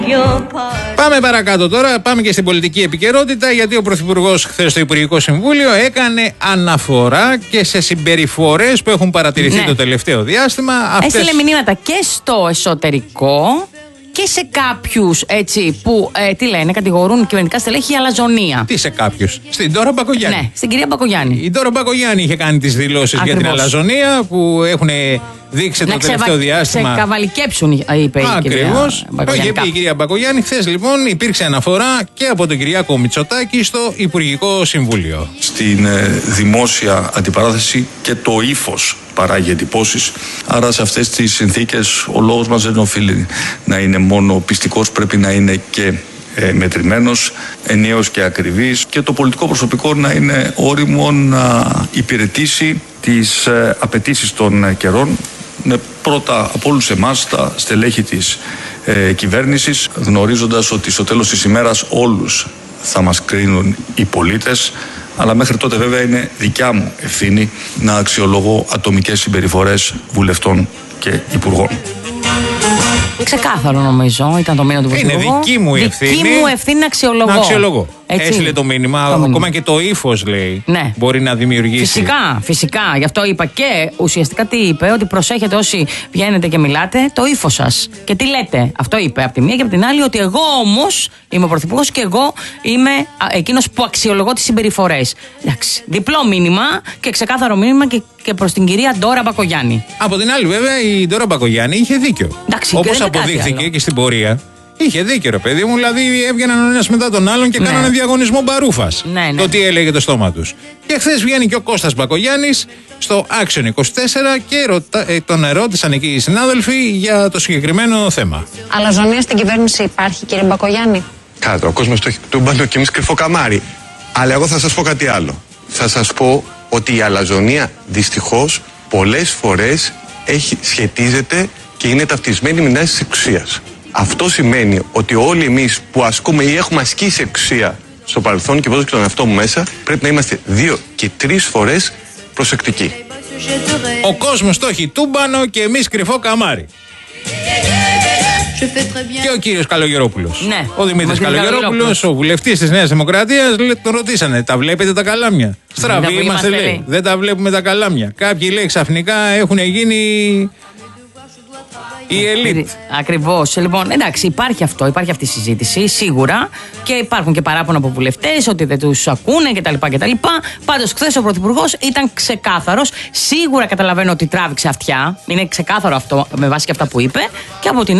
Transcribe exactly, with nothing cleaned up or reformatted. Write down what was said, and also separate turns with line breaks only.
Πάμε παρακάτω τώρα, πάμε και στην πολιτική επικαιρότητα, γιατί ο Πρωθυπουργός χθες στο Υπουργικό Συμβούλιο έκανε αναφορά και σε συμπεριφορές που έχουν παρατηρηθεί ναι. το τελευταίο διάστημα.
Αυτές... Έστειλε μηνύματα και στο εσωτερικό και σε κάποιους έτσι που, ε, τι λένε, κατηγορούν κυβερνητικά στελέχη για αλαζονία.
Τι σε κάποιους? Στην Ντόρα Μπακογιάννη.
Ναι, στην κυρία Μπακογιάννη.
Η Ντόρα Μπακογιάννη είχε κάνει τις δηλώσεις για την αλαζονία που έχουν δείξει το τελευταίο ξεβα... διάστημα.
Να ξεκαβαλικέψουν, είπε η κυρία
Ακριβώς. Το είχε πει η κυρία Μπακογιάννη. Χθες λοιπόν υπήρξε αναφορά και από τον Κυριάκο Μητσοτάκη στο Υπουργικό Συμβούλιο.
Στην ε, δημόσια αντιπαράθεση και το ύφος παράγει εντυπώσεις. Άρα σε αυτές τις συνθήκες ο λόγος μας δεν οφείλει να είναι μόνο πιστικός, πρέπει να είναι και ε, μετρημένος, ενιαίος και ακριβής, και το πολιτικό προσωπικό να είναι όριμο να υπηρετήσει τις ε, απαιτήσεις των καιρών. Είναι πρώτα από όλους εμάς τα στελέχη της ε, κυβέρνησης, γνωρίζοντας ότι στο τέλος της ημέρας όλους θα μας κρίνουν οι πολίτες, αλλά μέχρι τότε βέβαια είναι δικιά μου ευθύνη να αξιολογώ ατομικές συμπεριφορές βουλευτών και υπουργών.
Ξεκάθαρο νομίζω ήταν το μήνυμα του Πρωθυπουργού.
Είναι δική μου ευθύνη.
Δική μου ευθύνη να αξιολογώ.
Να αξιολογώ. Έστειλε το μήνυμα, το ακόμα μήνυμα. Και το ύφος λέει ναι. μπορεί να δημιουργήσει.
Φυσικά, φυσικά. Γι' αυτό είπα και ουσιαστικά τι είπε, ότι προσέχετε όσοι βγαίνετε και μιλάτε, το ύφος σας. Και τι λέτε. Αυτό είπε από τη μία και από την άλλη, ότι εγώ όμως είμαι ο Πρωθυπουργός και εγώ είμαι εκείνος που αξιολογώ τις συμπεριφορές. Εντάξει. Διπλό μήνυμα και ξεκάθαρο μήνυμα και, και προς την κυρία Ντόρα Μπακογιάννη.
Από την άλλη, βέβαια, η Ντόρα Μπακογιάννη είχε δίκιο. Όπως αποδείχθηκε και στην πορεία. Είχε δίκιο, ρε παιδί μου, δηλαδή έβγαιναν ο ένας μετά τον άλλον και ναι. κάνανε διαγωνισμό μπαρούφας.
Ναι, ναι.
Το τι έλεγε το στόμα τους. Και χθες βγαίνει και ο Κώστας Μπακογιάννης στο Action είκοσι τέσσερα και ρωτα... ε, τον ερώτησαν εκεί οι συνάδελφοι για το συγκεκριμένο θέμα.
Αλαζονία στην κυβέρνηση υπάρχει, κύριε Μπακογιάννη?
Κάτω, ο κόσμος το έχει τούμπανο και εμείς κρυφό καμάρι. Αλλά εγώ θα σας πω κάτι άλλο. Θα σας πω ότι η αλαζονία δυστυχώς πολλές φορές έχει, σχετίζεται και είναι ταυτισμένη με την άσκηση της εξουσίας. Αυτό σημαίνει ότι όλοι εμείς που ασκούμε ή έχουμε ασκήσει εξουσία στο παρελθόν, και βάζω και τον εαυτό μου μέσα, πρέπει να είμαστε δύο και τρεις φορές προσεκτικοί.
Ο κόσμος το έχει τούμπανο και εμείς κρυφό καμάρι. Και ο κύριος Καλογερόπουλος.
Ναι.
Ο Δημήτρης Καλογερόπουλος, ο βουλευτής της Νέας Δημοκρατίας, τον ρωτήσανε, τα βλέπετε τα καλάμια? Στραβοί είμαστε, λέει. λέει. Δεν τα βλέπουμε τα καλάμια. Κάποιοι, λέει, ξαφνικά έχουν γίνει η ελίτ.
Ακριβώς. Λοιπόν, εντάξει, υπάρχει αυτό, υπάρχει αυτή η συζήτηση, σίγουρα. Και υπάρχουν και παράπονα από βουλευτές ότι δεν τους ακούνε κτλ. κτλ. Πάντως, χθες ο Πρωθυπουργός ήταν ξεκάθαρος. Σίγουρα καταλαβαίνω ότι τράβηξε αυτιά. Είναι ξεκάθαρο αυτό με βάση και αυτά που είπε. Και από την